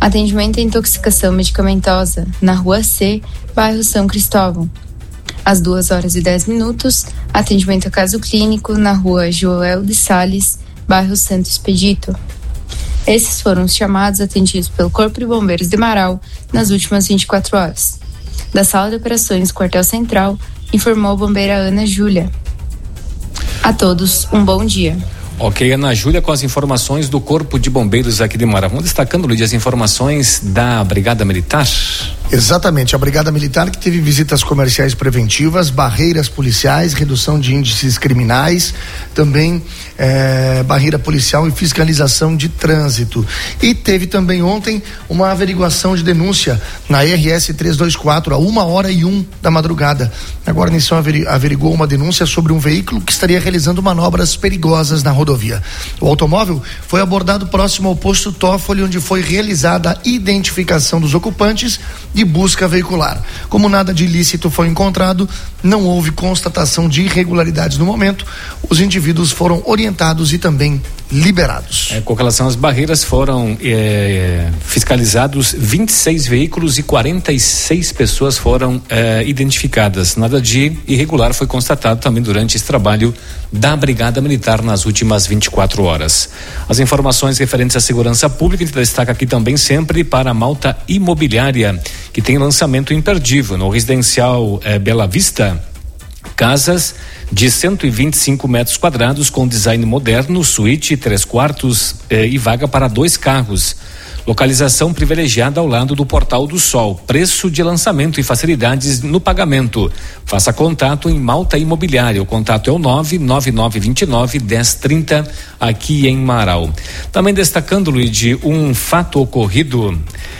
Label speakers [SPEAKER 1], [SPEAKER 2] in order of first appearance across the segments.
[SPEAKER 1] Atendimento à intoxicação medicamentosa na Rua C, bairro São Cristóvão. Às 2h10, atendimento a caso clínico na Rua Joel de Salles, bairro Santo Expedito. Esses foram os chamados atendidos pelo Corpo de Bombeiros de Marau nas últimas 24 horas. Da Sala de Operações do Quartel Central, informou a bombeira Ana Júlia. A todos, um bom dia.
[SPEAKER 2] Ok, Ana Júlia com as informações do Corpo de Bombeiros aqui de Marau. Vamos destacando, Luiz, as informações da Brigada Militar.
[SPEAKER 3] Exatamente, a Brigada Militar que teve visitas comerciais preventivas, barreiras policiais, redução de índices criminais, também barreira policial e fiscalização de trânsito. E teve também ontem uma averiguação de denúncia na RS 324, a 1h01 da madrugada. A guarnição averiguou uma denúncia sobre um veículo que estaria realizando manobras perigosas na rodovia. O automóvel foi abordado próximo ao posto Toffoli, onde foi realizada a identificação dos ocupantes de busca veicular. Como nada de ilícito foi encontrado, não houve constatação de irregularidades no momento. Os indivíduos foram orientados e também liberados.
[SPEAKER 2] Com relação às barreiras, foram fiscalizados 26 veículos e 46 pessoas foram identificadas. Nada de irregular foi constatado também durante esse trabalho da Brigada Militar nas últimas 24 horas. As informações referentes à segurança pública, a gente destaca aqui também sempre para a Malta Imobiliária, que tem lançamento imperdível no residencial Bela Vista. Casas de 125 metros quadrados com design moderno, suíte, 3 quartos e vaga para 2 carros. Localização privilegiada ao lado do Portal do Sol. Preço de lançamento e facilidades no pagamento. Faça contato em Malta Imobiliária. O contato é o 99929-1030 aqui em Marau. Também destacando, Luiz, de um fato ocorrido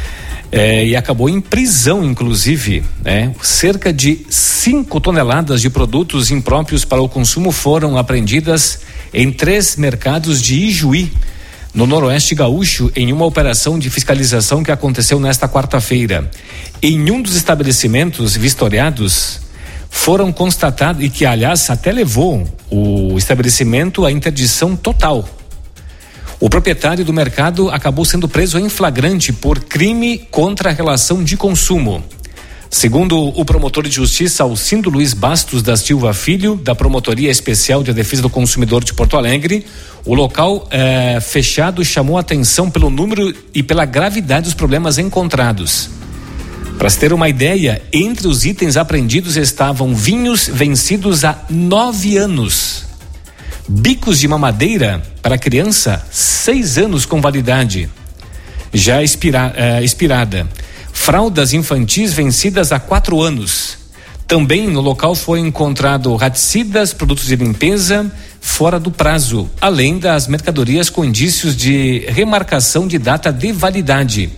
[SPEAKER 2] e acabou em prisão, inclusive, cerca de 5 toneladas de produtos impróprios para o consumo foram apreendidas em 3 mercados de Ijuí, no Noroeste Gaúcho, em uma operação de fiscalização que aconteceu nesta quarta-feira. Em um dos estabelecimentos vistoriados, foram constatados, e que aliás até levou o estabelecimento à interdição total. O proprietário do mercado acabou sendo preso em flagrante por crime contra a relação de consumo. Segundo o promotor de justiça Alcindo Luiz Bastos da Silva Filho, da Promotoria Especial de Defesa do Consumidor de Porto Alegre, o local fechado chamou atenção pelo número e pela gravidade dos problemas encontrados. Para se ter uma ideia, entre os itens apreendidos estavam vinhos vencidos há 9 anos. Bicos de mamadeira para criança, 6 anos com validade, já expirada. Fraldas infantis vencidas há 4 anos. Também no local foi encontrado raticidas, produtos de limpeza fora do prazo, além das mercadorias com indícios de remarcação de data de validade.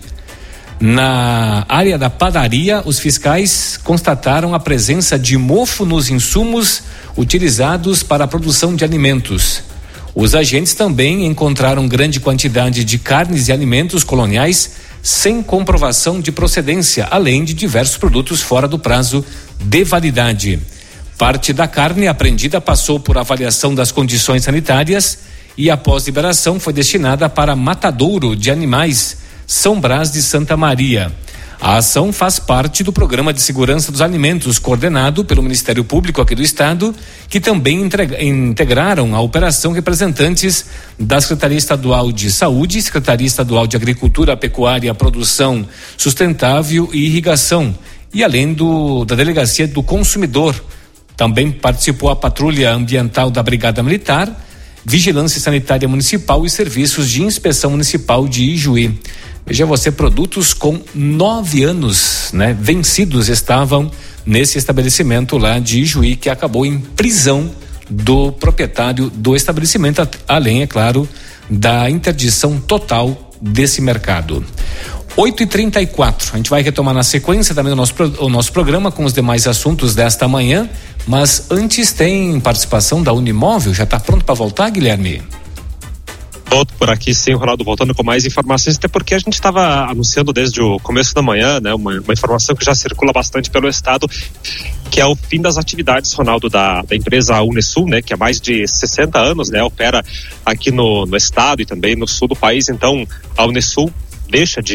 [SPEAKER 2] Na área da padaria, os fiscais constataram a presença de mofo nos insumos utilizados para a produção de alimentos. Os agentes também encontraram grande quantidade de carnes e alimentos coloniais sem comprovação de procedência, além de diversos produtos fora do prazo de validade. Parte da carne apreendida passou por avaliação das condições sanitárias e, após liberação, foi destinada para matadouro de animais São Brás de Santa Maria. A ação faz parte do Programa de Segurança dos Alimentos, coordenado pelo Ministério Público aqui do Estado, que também integraram a operação representantes da Secretaria Estadual de Saúde, Secretaria Estadual de Agricultura, Pecuária, Produção Sustentável e Irrigação, e além da Delegacia do Consumidor. Também participou a Patrulha Ambiental da Brigada Militar, Vigilância Sanitária Municipal e Serviços de Inspeção Municipal de Ijuí. Veja você, produtos com 9 anos, vencidos estavam nesse estabelecimento lá de Ijuí, que acabou em prisão do proprietário do estabelecimento, além, é claro, da interdição total desse mercado. 8h34, a gente vai retomar na sequência também o nosso programa com os demais assuntos desta manhã, mas antes tem participação da Unimóvel. Já está pronto para voltar, Guilherme?
[SPEAKER 4] Volto por aqui, sim, Ronaldo, voltando com mais informações, até porque a gente estava anunciando desde o começo da manhã, uma informação que já circula bastante pelo estado, que é o fim das atividades, Ronaldo, da empresa Unesul, que há mais de 60 anos, opera aqui no estado e também no sul do país. Então, a Unesul deixa de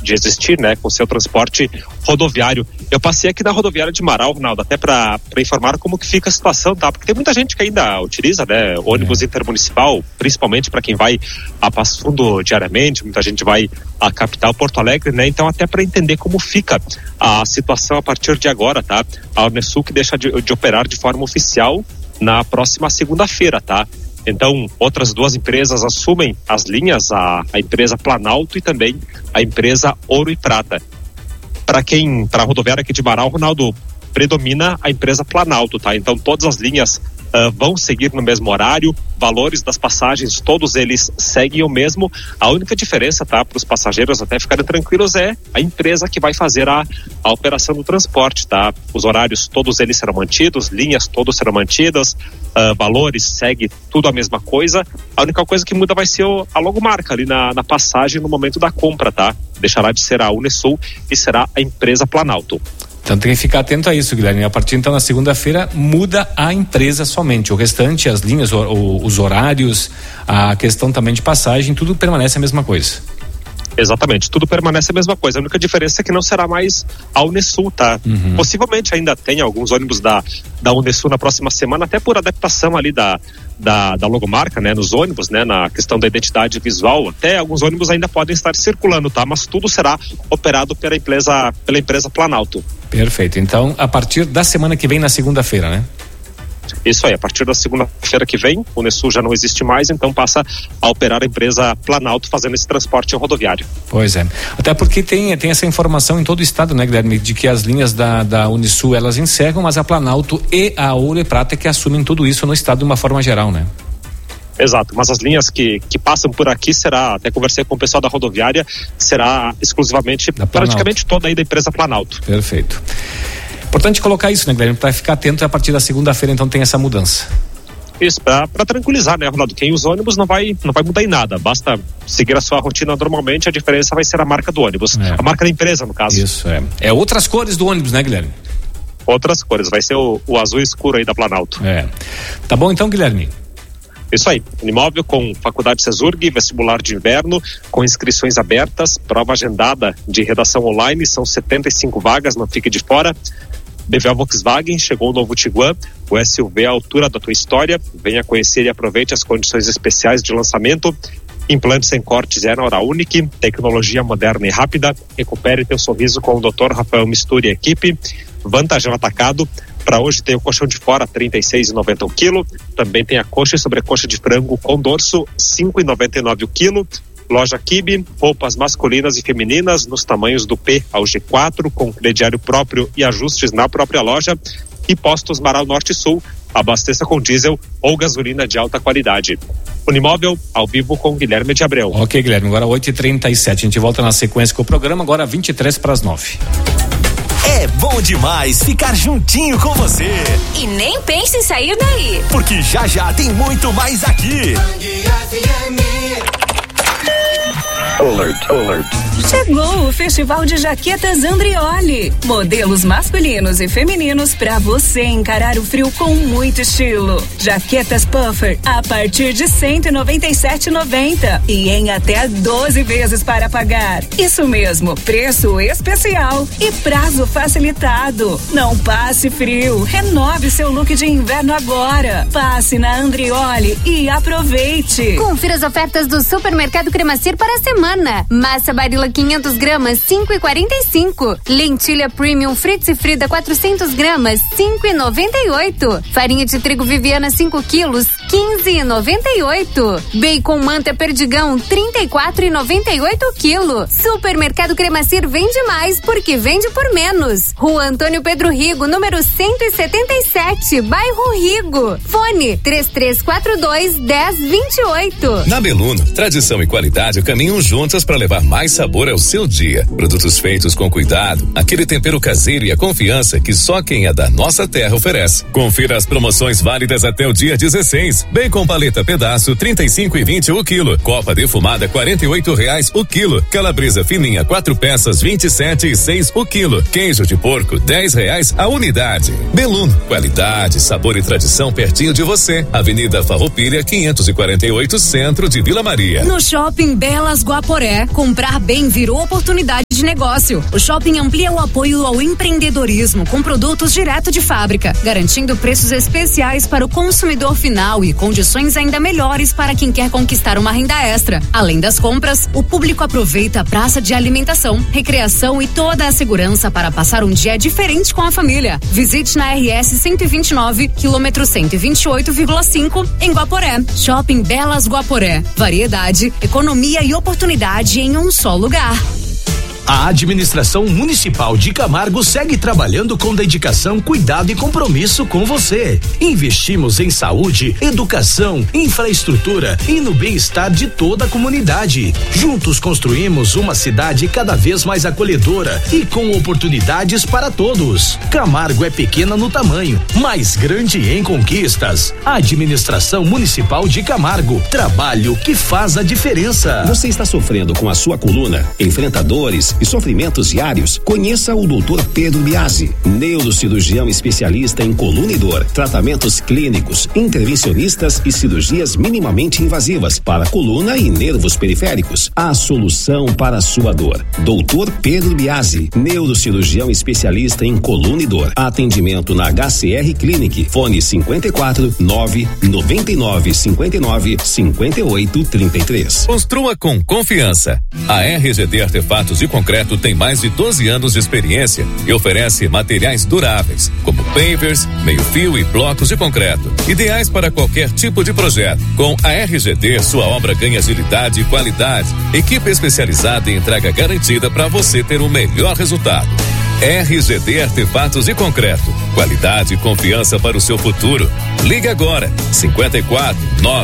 [SPEAKER 4] existir, né, com seu transporte rodoviário. Eu passei aqui na rodoviária de Marau, Ronaldo, até para informar como que fica a situação, tá? Porque tem muita gente que ainda utiliza, né, ônibus intermunicipal, principalmente para quem vai a Passo Fundo diariamente, muita gente vai à capital Porto Alegre, né? Então até para entender como fica a situação a partir de agora, tá? A Unesul que deixa de operar de forma oficial na próxima segunda-feira, tá? Então, outras duas empresas assumem as linhas, a empresa Planalto e também a empresa Ouro e Prata. Para a rodoviária aqui de Marau, Ronaldo, predomina a empresa Planalto, tá? Então, todas as linhas vão seguir no mesmo horário, valores das passagens, todos eles seguem o mesmo. A única diferença, tá, para os passageiros até ficarem tranquilos é a empresa que vai fazer a operação do transporte, tá? Os horários, todos eles serão mantidos, linhas todas serão mantidas, valores, segue tudo a mesma coisa. A única coisa que muda vai ser a logomarca ali na passagem no momento da compra, tá? Deixará de ser a Unesul e será a empresa Planalto.
[SPEAKER 2] Então tem que ficar atento a isso, Guilherme. A partir então na segunda-feira muda a empresa somente. O restante, as linhas, os horários, a questão também de passagem, tudo permanece a mesma coisa.
[SPEAKER 4] Exatamente, tudo permanece a mesma coisa. A única diferença é que não será mais a Unesul, tá? Possivelmente ainda tem alguns ônibus da Unesul na próxima semana, até por adaptação ali da logomarca, né? Nos ônibus, né? Na questão da identidade visual, até alguns ônibus ainda podem estar circulando, tá? Mas tudo será operado pela empresa Planalto.
[SPEAKER 2] Perfeito, então a partir da semana que vem, na segunda-feira, né?
[SPEAKER 4] Isso aí, a partir da segunda-feira que vem, o Unesul já não existe mais, então passa a operar a empresa Planalto fazendo esse transporte rodoviário.
[SPEAKER 2] Pois é, até porque tem essa informação em todo o estado, né, Guilherme, de que as linhas da Unesul elas encerram, mas a Planalto e a Ouro e Prata que assumem tudo isso no estado de uma forma geral, né?
[SPEAKER 4] Exato, mas as linhas que passam por aqui até conversei com o pessoal da rodoviária, será exclusivamente, praticamente toda aí da empresa Planalto.
[SPEAKER 2] Perfeito. Importante colocar isso, né, Guilherme, para ficar atento. A partir da segunda-feira então tem essa mudança.
[SPEAKER 4] Isso, para tranquilizar, né, Ronaldo? Quem usa ônibus não vai mudar em nada, basta seguir a sua rotina normalmente, a diferença vai ser a marca do ônibus, a marca da empresa, no caso.
[SPEAKER 2] Isso, é outras cores do ônibus, né, Guilherme?
[SPEAKER 4] Outras cores, vai ser o azul escuro aí da Planalto.
[SPEAKER 2] Tá bom então, Guilherme?
[SPEAKER 4] Isso aí, imóvel com Faculdade Cesurg, vestibular de inverno, com inscrições abertas, prova agendada de redação online, são 75 vagas, não fique de fora. BVA Volkswagen, chegou o novo Tiguan, o SUV à altura da tua história, venha conhecer e aproveite as condições especiais de lançamento. Implantes sem cortes é na Hora Unique, tecnologia moderna e rápida, recupere teu sorriso com o Dr. Rafael Mistura e equipe. Vantagem Atacado, para hoje tem o colchão de fora, R$36,90 o quilo, também tem a coxa e sobrecoxa de frango com dorso, R$5,99 o quilo. Loja Kibe, roupas masculinas e femininas nos tamanhos do P ao G4, com crediário próprio e ajustes na própria loja. E Postos Marau Norte e Sul, abasteça com diesel ou gasolina de alta qualidade. Unimóvel, ao vivo com Guilherme de Abreu.
[SPEAKER 2] Ok, Guilherme, agora 8h37, a gente volta na sequência com o programa, agora 23:09.
[SPEAKER 5] É bom demais ficar juntinho com você.
[SPEAKER 6] E nem pense em sair daí.
[SPEAKER 5] Porque já tem muito mais aqui.
[SPEAKER 7] Alert.
[SPEAKER 6] Chegou o Festival de Jaquetas Andrioli. Modelos masculinos e femininos para você encarar o frio com muito estilo. Jaquetas puffer a partir de R$197,90 e em até 12 vezes para pagar. Isso mesmo, preço especial e prazo facilitado. Não passe frio, renove seu look de inverno agora. Passe na Andrioli e aproveite.
[SPEAKER 8] Confira as ofertas do Supermercado Cremacir para a semana. Massa Barilla 500 gramas, 5,45. Lentilha Premium Fritz Frida 400 gramas, 5,98. Farinha de trigo Viviana 5 quilos, 15,98. Bacon Manta Perdigão, 34,98 quilo. Supermercado Cremacir vende mais porque vende por menos. Rua Antônio Pedro Rigo, número 177, bairro Rigo. Fone 3342-1028.
[SPEAKER 9] Na Beluno, tradição e qualidade caminham juntas para levar mais sabor ao seu dia. Produtos feitos com cuidado, aquele tempero caseiro e a confiança que só quem é da nossa terra oferece. Confira as promoções válidas até o dia 16. Bacon paleta pedaço 35,20 o quilo. Copa defumada R$48 o quilo. Calabresa fininha 4 peças 27,6 o quilo. Queijo de porco R$10 a unidade. Beluno, qualidade, sabor e tradição pertinho de você. Avenida Farroupilha 548, centro de Vila Maria.
[SPEAKER 6] No Shopping Belas Guaporé, comprar bem virou oportunidade de negócio. O shopping amplia o apoio ao empreendedorismo com produtos direto de fábrica, garantindo preços especiais para o consumidor final e condições ainda melhores para quem quer conquistar uma renda extra. Além das compras, o público aproveita a praça de alimentação, recreação e toda a segurança para passar um dia diferente com a família. Visite na RS 129, quilômetro 128,5 em Guaporé. Shopping Belas Guaporé. Variedade, economia e oportunidade em um só lugar.
[SPEAKER 7] A administração municipal de Camargo segue trabalhando com dedicação, cuidado e compromisso com você. Investimos em saúde, educação, infraestrutura e no bem-estar de toda a comunidade. Juntos construímos uma cidade cada vez mais acolhedora e com oportunidades para todos. Camargo é pequena no tamanho, mas grande em conquistas. A administração municipal de Camargo, trabalho que faz a diferença.
[SPEAKER 10] Você está sofrendo com a sua coluna? Enfrenta dores e sofrimentos diários? Conheça o Dr. Pedro Biasi, neurocirurgião especialista em coluna e dor, tratamentos clínicos, intervencionistas e cirurgias minimamente invasivas para coluna e nervos periféricos. A solução para a sua dor. Dr. Pedro Biasi, neurocirurgião especialista em coluna e dor. Atendimento na HCR Clinic. Fone 54 9 99 59 58 33.
[SPEAKER 9] Construa com confiança. A RGD Artefatos de Concreto tem mais de 12 anos de experiência e oferece materiais duráveis, como pavers, meio-fio e blocos de concreto, ideais para qualquer tipo de projeto. Com a RGD, sua obra ganha agilidade e qualidade. Equipe especializada em entrega garantida para você ter o melhor resultado. RGD Artefatos de Concreto. Qualidade e confiança para o seu futuro. Ligue agora. 54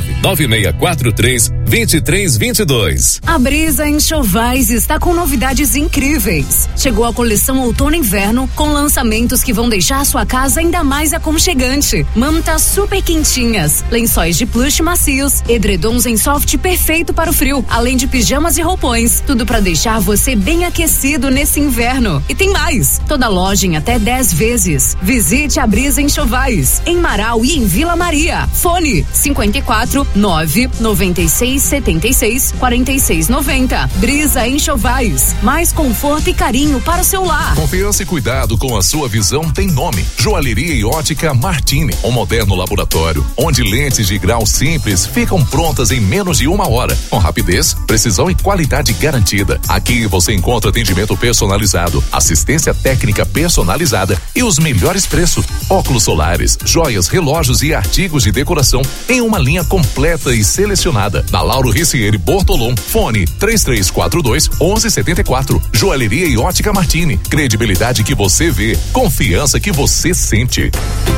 [SPEAKER 9] 99643 2322.
[SPEAKER 6] A Brisa Enxovais está com novidades incríveis. Chegou a coleção Outono e Inverno com lançamentos que vão deixar sua casa ainda mais aconchegante. Mantas super quentinhas, lençóis de plush macios, edredons em soft perfeito para o frio, além de pijamas e roupões. Tudo para deixar você bem aquecido nesse inverno. E tem mais. Toda loja em até 10 vezes. Visite a Brisa Enxovais, em Marau e em Vila Maria. Fone 54 996 76 46 90. Brisa Enxovais, mais conforto e carinho para o seu lar.
[SPEAKER 11] Confiança e cuidado com a sua visão tem nome. Joalheria e Ótica Martini, um moderno laboratório onde lentes de grau simples ficam prontas em menos de 1 hora, com rapidez, precisão e qualidade garantida. Aqui você encontra atendimento personalizado, assistência técnica personalizada e os melhores preços. Óculos solares, joias, relógios e artigos de decoração em uma linha completa e selecionada. Na Lauro Ricieri Bortolom, fone 3342-1174. Joalheria e Ótica Martini, credibilidade que você vê, confiança que você sente.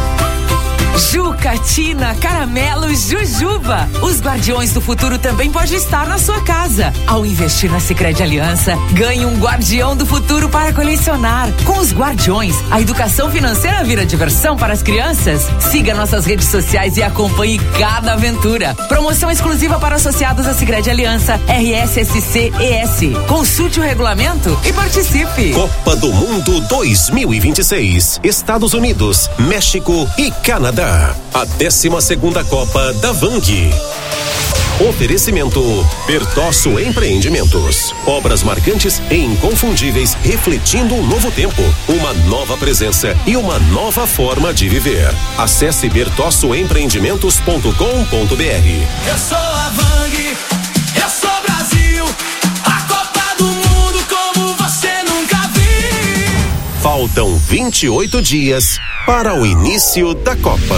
[SPEAKER 12] Jucatina, Caramelo, Jujuba. Os guardiões do futuro também podem estar na sua casa. Ao investir na Sicredi Aliança, ganhe um guardião do futuro para colecionar. Com os guardiões, a educação financeira vira diversão para as crianças. Siga nossas redes sociais e acompanhe cada aventura. Promoção exclusiva para associados à Sicredi Aliança, RSSC-ES. Consulte o regulamento e participe.
[SPEAKER 10] Copa do Mundo 2026. Estados Unidos, México e Canadá. A 12ª Copa da Vang. Oferecimento Bertosso Empreendimentos. Obras marcantes e inconfundíveis, refletindo um novo tempo, uma nova presença e uma nova forma de viver. Acesse bertossoempreendimentos.com.br.
[SPEAKER 13] Eu sou a Vang, eu sou Brasil, a Copa do Mundo como você nunca viu.
[SPEAKER 10] Faltam 28 dias para o início da Copa.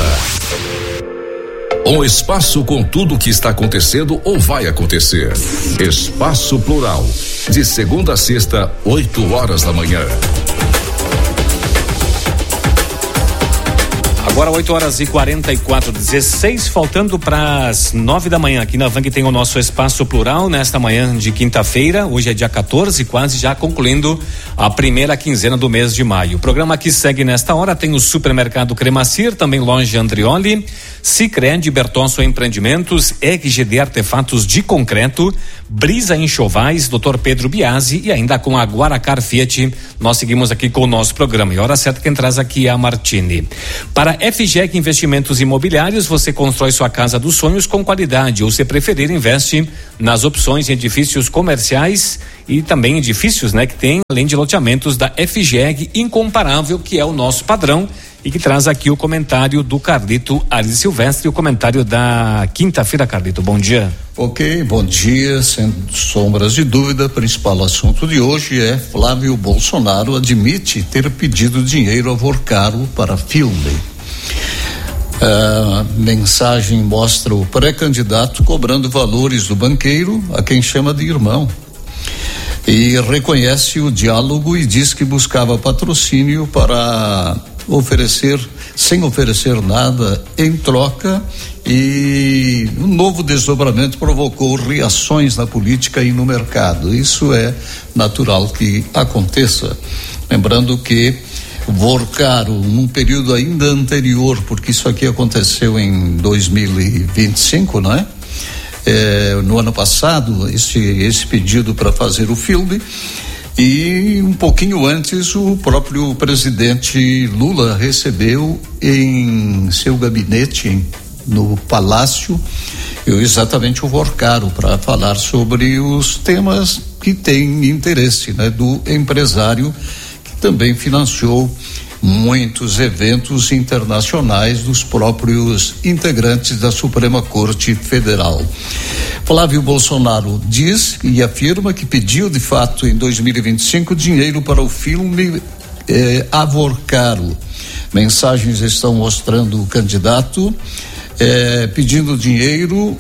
[SPEAKER 14] Um espaço com tudo o que está acontecendo ou vai acontecer. Espaço Plural, de segunda a sexta, 8 horas da manhã.
[SPEAKER 2] Agora 8h44, 16, faltando para as 9 da manhã. Aqui na Vang tem o nosso Espaço Plural nesta manhã de quinta-feira. Hoje é dia 14, quase já concluindo a primeira quinzena do mês de maio. O programa que segue nesta hora tem o Supermercado Cremacir, também Loja Andrioli, Sicredi, Bertonso Empreendimentos, RGD Artefatos de Concreto, Brisa Enxovais, Dr. Pedro Biasi e ainda com a Guaracar Fiat. Nós seguimos aqui com o nosso programa. E hora certa quem traz aqui é a Martini. Para FGEC Investimentos Imobiliários, você constrói sua casa dos sonhos com qualidade, ou se preferir, investe nas opções em edifícios comerciais e também edifícios, que tem, além de loteamentos da FGEC Incomparável, que é o nosso padrão e que traz aqui o comentário do Carlito Ares Silvestre, o comentário da quinta-feira. Carlito, bom dia.
[SPEAKER 15] Ok, bom dia. Sem sombras de dúvida, o principal assunto de hoje é: Flávio Bolsonaro admite ter pedido dinheiro a Vorcaro para filme. A mensagem mostra o pré-candidato cobrando valores do banqueiro, a quem chama de irmão, e reconhece o diálogo e diz que buscava patrocínio para oferecer, sem oferecer nada em troca, e um novo desdobramento provocou reações na política e no mercado. Isso é natural que aconteça. Lembrando que Vorcaro, num período ainda anterior, porque isso aqui aconteceu em 2025, não é? No ano passado, esse pedido para fazer o filme. E um pouquinho antes, o próprio presidente Lula recebeu em seu gabinete, no Palácio, exatamente o Vorcaro, para falar sobre os temas que tem interesse, do empresário que também financiou muitos eventos internacionais dos próprios integrantes da Suprema Corte Federal. Flávio Bolsonaro diz e afirma que pediu de fato em 2025 dinheiro para o filme A Vorcaro. Mensagens estão mostrando o candidato pedindo dinheiro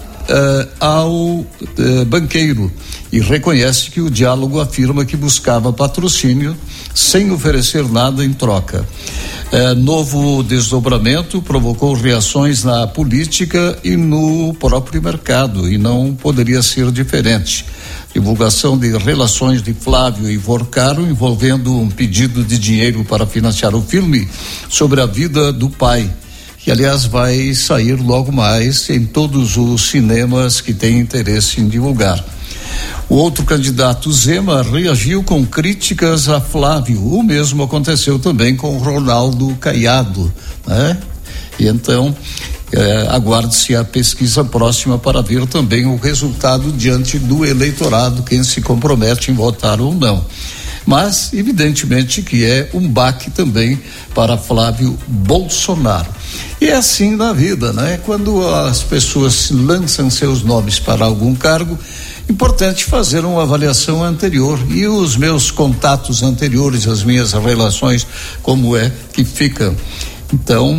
[SPEAKER 15] ao banqueiro e reconhece que o diálogo afirma que buscava patrocínio sem oferecer nada em troca. Novo desdobramento provocou reações na política e no próprio mercado, e não poderia ser diferente. Divulgação de relações de Flávio e Vorcaro envolvendo um pedido de dinheiro para financiar o filme sobre a vida do pai, que aliás vai sair logo mais em todos os cinemas que têm interesse em divulgar. O outro candidato, Zema, reagiu com críticas a Flávio. O mesmo aconteceu também com Ronaldo Caiado, E então aguarde-se a pesquisa próxima para ver também o resultado diante do eleitorado, quem se compromete em votar ou não. Mas evidentemente que é um baque também para Flávio Bolsonaro. E é assim na vida, Quando as pessoas lançam seus nomes para algum cargo, importante fazer uma avaliação anterior, e os meus contatos anteriores, as minhas relações, como é que ficam. Então,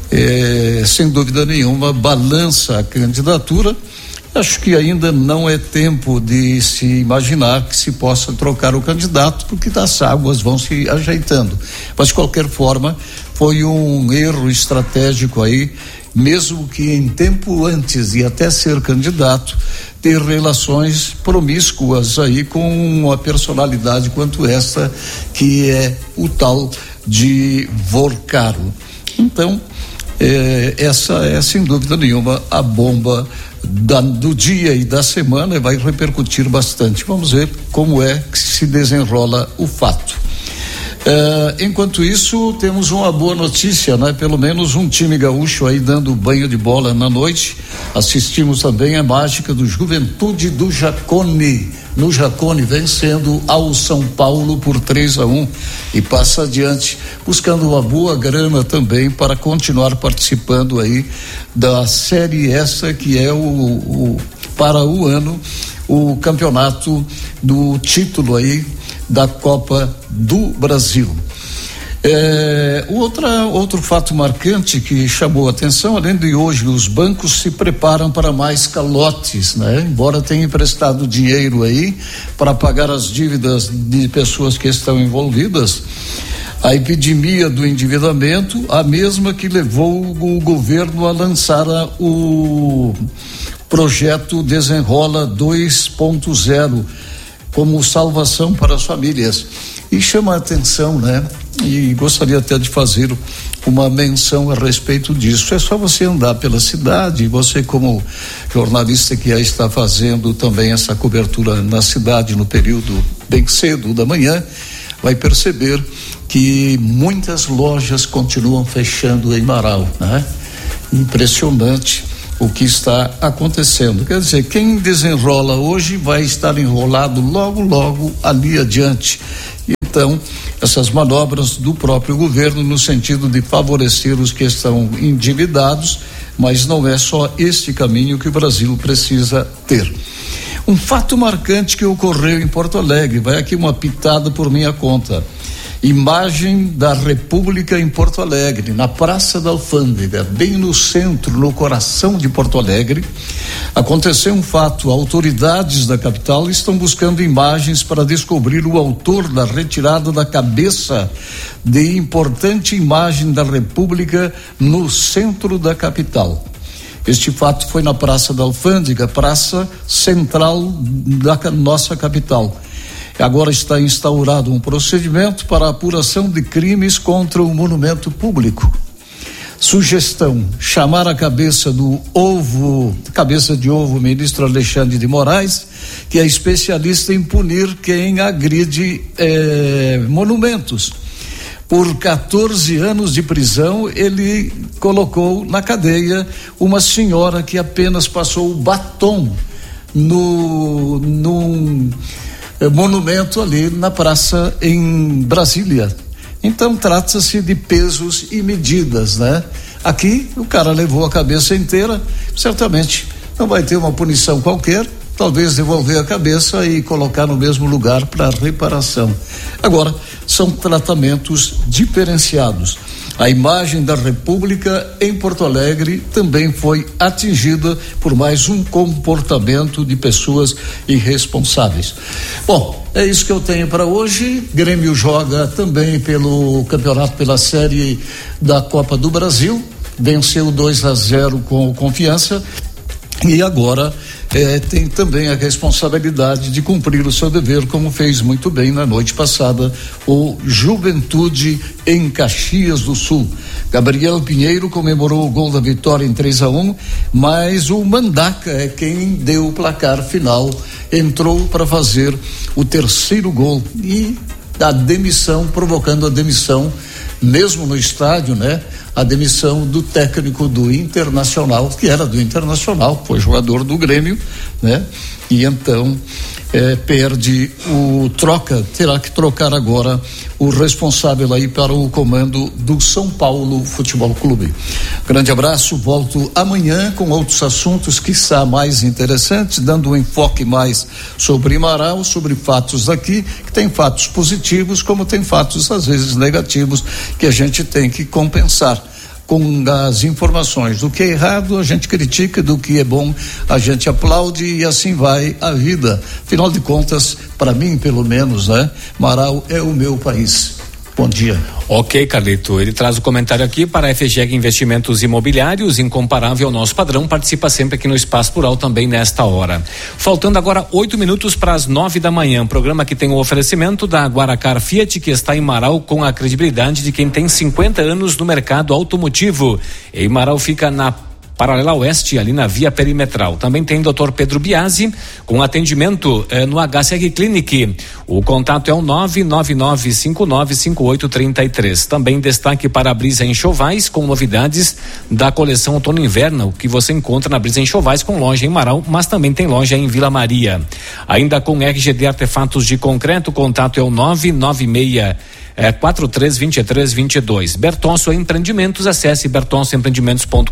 [SPEAKER 15] sem dúvida nenhuma, balança a candidatura. Acho que ainda não é tempo de se imaginar que se possa trocar o candidato, porque as águas vão se ajeitando. Mas de qualquer forma, foi um erro estratégico aí, mesmo que em tempo antes de até ser candidato, ter relações promíscuas aí com uma personalidade quanto esta, que é o tal de Vorcaro. Então, essa é sem dúvida nenhuma a bomba do dia e da semana, e vai repercutir bastante. Vamos ver como é que se desenrola o fato. Enquanto isso, temos uma boa notícia, Pelo menos um time gaúcho aí dando banho de bola na noite. Assistimos também a mágica do Juventude do Jacone, no Jacone, vencendo ao São Paulo por 3-1 e passa adiante, buscando uma boa grana também para continuar participando aí da série essa que é para o ano, o campeonato do título aí da Copa do Brasil. Outro fato marcante que chamou a atenção, além de hoje, os bancos se preparam para mais calotes, Embora tenham emprestado dinheiro aí para pagar as dívidas de pessoas que estão envolvidas, A epidemia do endividamento, a mesma que levou o governo a lançar o projeto Desenrola 2.0 como salvação para as famílias. E chama a atenção, né? E gostaria até de fazer uma menção a respeito disso. É só você andar pela cidade, você como jornalista que já está fazendo também essa cobertura na cidade no período bem cedo da manhã, vai perceber que muitas lojas continuam fechando em Marau, né? Impressionante o que está acontecendo. Quer dizer, quem desenrola hoje vai estar enrolado logo ali adiante. Então, essas manobras do próprio governo no sentido de favorecer os que estão endividados, mas não é só este caminho que o Brasil precisa ter. Um fato marcante que ocorreu em Porto Alegre, vai aqui uma pitada por minha conta. Imagem da República em Porto Alegre, na Praça da Alfândega, bem no centro, no coração de Porto Alegre. Aconteceu um fato, autoridades da capital estão buscando imagens para descobrir o autor da retirada da cabeça de importante imagem da República no centro da capital. Este fato foi na Praça da Alfândega, praça central da nossa capital. Agora está instaurado um procedimento para a apuração de crimes contra o monumento público. Sugestão: chamar a cabeça de ovo, ministro Alexandre de Moraes, que é especialista em punir quem agride monumentos. Por 14 anos de prisão, ele colocou na cadeia uma senhora que apenas passou o batom num monumento ali na praça em Brasília. Então trata-se de pesos e medidas, né? Aqui o cara levou a cabeça inteira, certamente não vai ter uma punição qualquer, talvez devolver a cabeça e colocar no mesmo lugar para reparação. Agora, são tratamentos diferenciados. A imagem da República em Porto Alegre também foi atingida por mais um comportamento de pessoas irresponsáveis. Bom, é isso que eu tenho para hoje. Grêmio joga também pelo campeonato, pela série da Copa do Brasil, venceu 2-0 com Confiança e agora tem também a responsabilidade de cumprir o seu dever, como fez muito bem na noite passada o Juventude em Caxias do Sul. Gabriel Pinheiro comemorou o gol da vitória em 3-1, mas o Mandaca é quem deu o placar final, entrou para fazer o terceiro gol e a demissão, provocando a demissão mesmo no estádio, né? A demissão do técnico do Internacional, que era do Internacional, foi jogador do Grêmio, né? E então terá que trocar agora o responsável aí para o comando do São Paulo Futebol Clube. Grande abraço, volto amanhã com outros assuntos quiçá mais interessantes, dando um enfoque mais sobre Marau, sobre fatos aqui, que tem fatos positivos, como tem fatos às vezes negativos, que a gente tem que compensar. Com as informações do que é errado a gente critica, do que é bom a gente aplaude e assim vai a vida. Afinal de contas, para mim pelo menos, né? Marau é o meu país. Bom dia.
[SPEAKER 2] Ok, Carlito, ele traz o comentário aqui para a FGEG Investimentos Imobiliários, incomparável ao nosso padrão, participa sempre aqui no Espaço Plural também nesta hora. Faltando agora 8 minutos para as 9 da manhã, programa que tem o oferecimento da Guaracar Fiat, que está em Marau com a credibilidade de quem tem 50 anos no mercado automotivo. Em Marau fica na Paralela Oeste, ali na via perimetral. Também tem Dr. Pedro Biasi, com atendimento no HCR Clinic. O contato é o 999595833. Também destaque para a Brisa Enxovais, com novidades da coleção outono e inverno, que você encontra na Brisa Enxovais, com loja em Marau, mas também tem loja em Vila Maria. Ainda com RGD Artefatos de Concreto, o contato é o 996432322. Bertonço Empreendimentos, acesse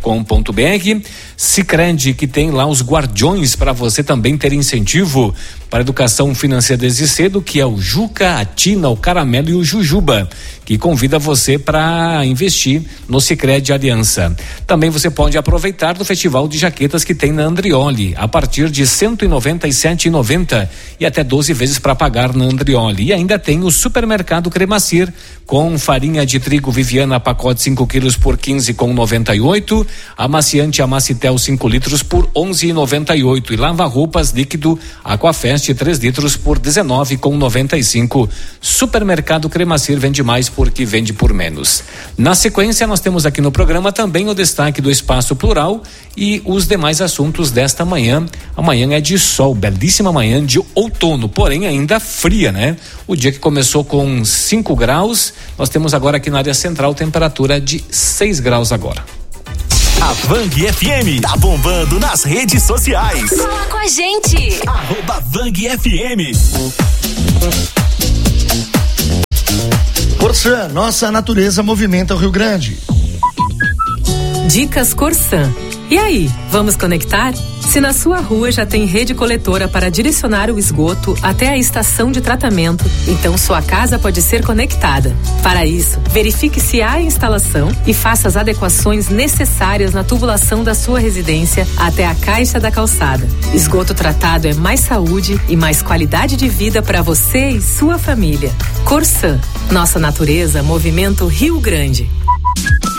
[SPEAKER 2] bertonçoempreendimentos.com.br. Sicredi, que tem lá os guardiões para você também ter incentivo para educação financeira desde cedo, que é o Juca, a Tina, o Caramelo e o Jujuba, que convida você para investir no Sicredi Aliança. Também você pode aproveitar do Festival de Jaquetas que tem na Andrioli, a partir de R$ 197,90 e até 12 vezes para pagar na Andrioli. E ainda tem o Supermercado Cremacir, com farinha de trigo Viviana, pacote 5 quilos por 15,98, amaciante Amacitel 5 litros por 11,98 e lava-roupas líquido Aquafest 3 litros por 19,95. Supermercado Cremacir vende mais porque vende por menos. Na sequência, nós temos aqui no programa também o destaque do Espaço Plural e os demais assuntos desta manhã. Amanhã é de sol, belíssima manhã de outono, porém ainda fria, né? O dia que começou com 5 graus, nós temos agora aqui na área central temperatura de 6 graus agora.
[SPEAKER 5] A Vang FM tá bombando nas redes sociais.
[SPEAKER 8] Fala com a gente.
[SPEAKER 5] @VangFM.
[SPEAKER 3] Corsan, nossa natureza movimenta o Rio Grande.
[SPEAKER 16] Dicas Corsan. E aí, vamos conectar? Se na sua rua já tem rede coletora para direcionar o esgoto até a estação de tratamento, então sua casa pode ser conectada. Para isso, verifique se há instalação e faça as adequações necessárias na tubulação da sua residência até a caixa da calçada. Esgoto tratado é mais saúde e mais qualidade de vida para você e sua família. Corsan, nossa natureza movimenta o Rio Grande.